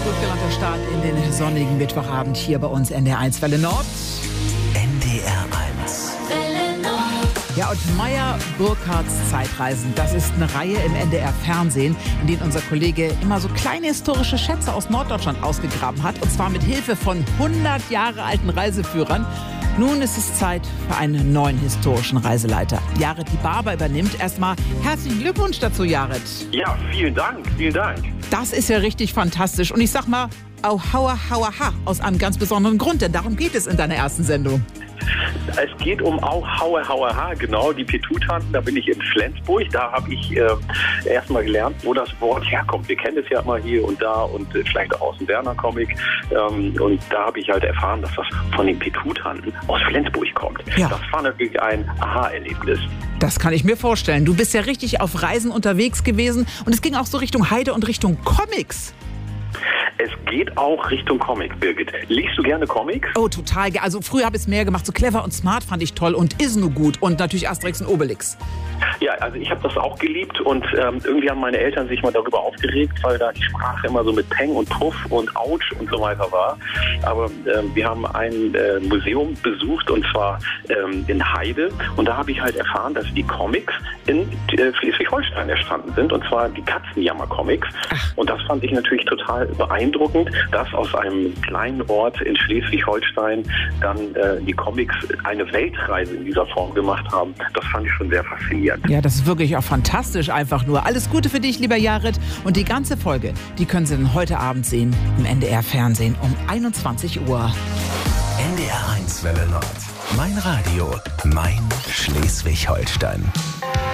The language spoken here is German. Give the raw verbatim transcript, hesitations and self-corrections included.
gut gelaunter Start in den sonnigen Mittwochabend hier bei uns N D R eins Welle Nord. N D R eins Welle Nord. Ja, und Meyer Burkhardts Zeitreisen, das ist eine Reihe im N D R-Fernsehen, in denen unser Kollege immer so kleine historische Schätze aus Norddeutschland ausgegraben hat. Und zwar mit Hilfe von hundert Jahre alten Reiseführern. Nun ist es Zeit für einen neuen historischen Reiseleiter. Jared die Barber übernimmt. Erstmal herzlichen Glückwunsch dazu, Jared. Ja, vielen Dank, vielen Dank. Das ist ja richtig fantastisch. Und ich sag mal, au hauer, hauer, ha, aus einem ganz besonderen Grund, denn darum geht es in deiner ersten Sendung. Es geht um Au Haue Haue Ha, genau, die Petutanten. Da bin ich in Flensburg. Da habe ich äh, erstmal gelernt, wo das Wort herkommt. Wir kennen es ja immer hier und da und äh, vielleicht auch aus dem Werner-Comic. Ähm, und da habe ich halt erfahren, dass das von den Petutanten aus Flensburg kommt. Ja. Das war natürlich ein Aha-Erlebnis. Das kann ich mir vorstellen. Du bist ja richtig auf Reisen unterwegs gewesen und es ging auch so Richtung Heide und Richtung Comics. Es geht auch Richtung Comic, Birgit. Liest du gerne Comics? Oh, total. Also früher habe ich es mehr gemacht. So Clever und Smart fand ich toll und Is nu gut und natürlich Asterix und Obelix. Ja, also ich habe das auch geliebt und ähm, irgendwie haben meine Eltern sich mal darüber aufgeregt, weil da die Sprache immer so mit Peng und Puff und Autsch und so weiter war. Aber ähm, wir haben ein äh, Museum besucht und zwar ähm, in Heide und da habe ich halt erfahren, dass die Comics in äh, Schleswig-Holstein entstanden sind und zwar die Katzenjammer-Comics. Und das fand ich natürlich total beeindruckend, dass aus einem kleinen Ort in Schleswig-Holstein dann äh, die Comics eine Weltreise in dieser Form gemacht haben. Das fand ich schon sehr faszinierend. Ja, das ist wirklich auch fantastisch einfach nur. Alles Gute für dich, lieber Jared. Und die ganze Folge, die können Sie dann heute Abend sehen im N D R-Fernsehen um einundzwanzig Uhr. N D R eins Welle Nord. Mein Radio, mein Schleswig-Holstein.